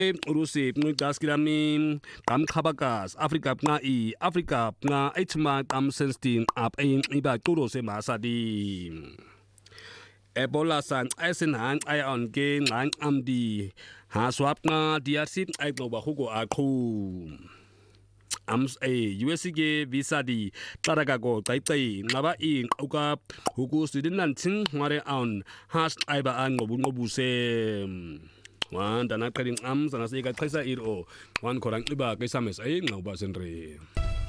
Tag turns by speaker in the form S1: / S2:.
S1: urusi ngicaskilami qamqhabakas Africa pna Africa pna ithma qam sensting up iba quro semasadi Ebola san esenhan ayon ke ngan amdi ha swapna diarsi ay ngoba hugo aqhu USG visa di taragago taitay ngaba uka hugo student nanting ngare on has aiba an ngobuse wan dana kading sana sika kaisa iro wan korang iba kaisa mes ay ngaba senre